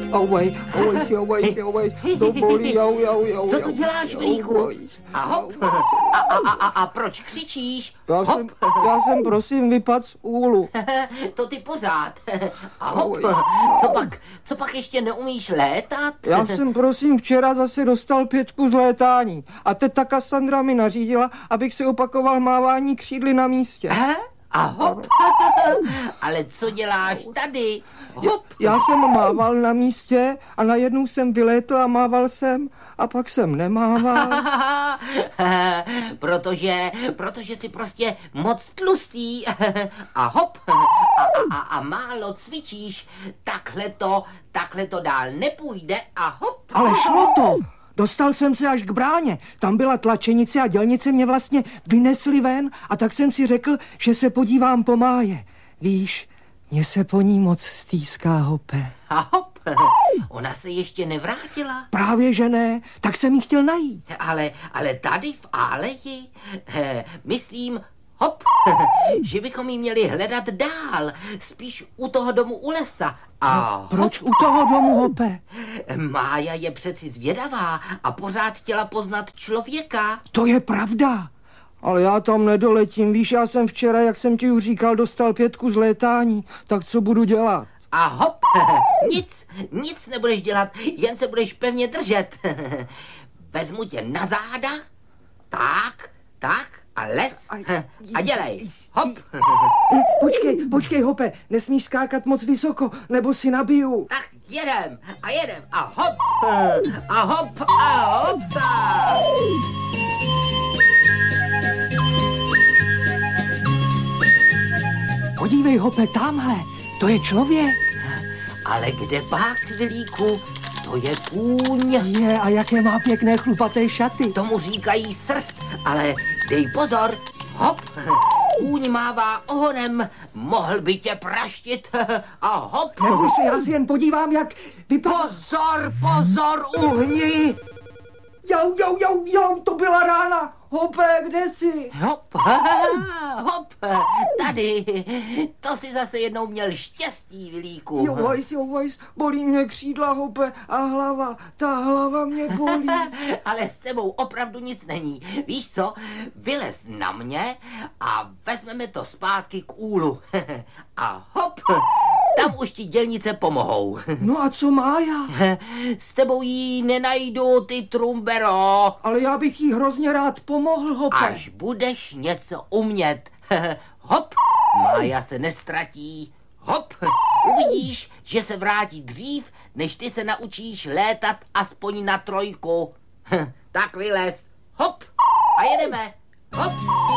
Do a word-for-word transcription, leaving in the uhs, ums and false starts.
Auvej, auvej si, auvej si, auvej si, to bolí, jau, jau, jau. Co tu děláš, Vilíku? A hop. A, a, a, a, a proč křičíš? Já jsem, já jsem prosím vypadl z úlu. To ty pořád. A hop. Co pak, co pak ještě neumíš létat? Já jsem prosím včera zase dostal pětku z létání. A teta Kassandra mi nařídila, abych si opakoval mávání křídly na místě. He? A hop. Ale co děláš tady? Hop. Já, já jsem mával na místě a najednou jsem vylétl a mával jsem a pak jsem nemával. protože, protože jsi prostě moc tlustý. A hop. A, a, a málo cvičíš. Takhle to, takhle to dál nepůjde a hop. Ale šlo to. Dostal jsem se až k bráně. Tam byla tlačenice a dělnice mě vlastně vynesli ven a tak jsem si řekl, že se podívám po máje. Víš, mně se po ní moc stýská, Hope. A hop, ona se ještě nevrátila? Právě že ne, tak jsem jí chtěl najít. Ale, ale tady v Áleji, eh, myslím, hop, že bychom jí měli hledat dál, spíš u toho domu u lesa. A no, proč u toho domu, Hope? Mája je přeci zvědavá a pořád chtěla poznat člověka. To je pravda. Ale já tam nedoletím. Víš, já jsem včera, jak jsem ti už říkal, dostal pětku z létání. Tak co budu dělat? A hop, nic, nic nebudeš dělat, jen se budeš pevně držet. Vezmu tě na záda, tak, tak a les a dělej, hop. Počkej, počkej, Hope, nesmíš skákat moc vysoko, nebo si nabiju. Tak jedem a jedem a hop, a hop a hopsa. Podívej, Hope, tamhle, to je člověk. Ale kde pak, Vilíku? To je kůň. Je, a jaké má pěkné chlupaté šaty. Tomu říkají srst, ale dej pozor, hop, kůň mává ohonem, mohl by tě praštit a hop. Neboj se, já si jen podívám, jak vypadá. Pozor, pozor, uhni. Jau, jau, jau, jau, to byla rána. Hope, kde jsi? Hop, hop, tady. To si zase jednou měl štěstí, Vilíku. Jo, vajs, jo, vajs, bolí mě křídla, Hope, a hlava, ta hlava mě bolí. Ale s tebou opravdu nic není. Víš co, vylez na mě a vezmeme to zpátky k úlu. A hop, tam už ti dělnice pomohou. No a co Mája? S tebou jí nenajdu, ty trumbero. Ale já bych jí hrozně rád pomohl, Hope. Až budeš něco umět. Hop, Mája se nestratí. Hop, uvidíš, že se vrátí dřív, než ty se naučíš létat aspoň na trojku. Tak vylez. Hop, a jedeme. Hop.